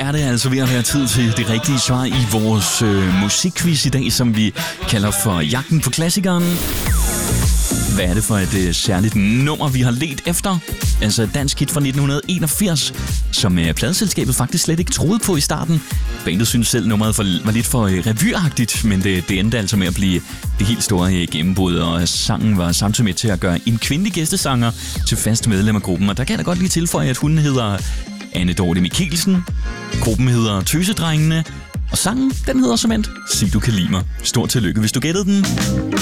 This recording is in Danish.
er det altså ved at være tid til det rigtige svar i vores musikquiz i dag, som vi kalder for Jagten på Klassikeren. Hvad er det for et særligt nummer, vi har ledt efter? Altså et dansk hit fra 1981, som pladeselskabet faktisk slet ikke troede på i starten. Bandet synes selv, nummeret var lidt for revyagtigt, men det endte altså med at blive det helt store gennembrud, og sangen var samtidig med til at gøre en kvindelig gæstesanger til fast medlem af gruppen. Og der kan jeg da godt lige tilføje, at hun hedder Anne Dorte Mikkelsen, gruppen hedder Tøsedrengene, og sangen den hedder som endt Sig du kan lide mig. Stort tillykke, hvis du gættede den.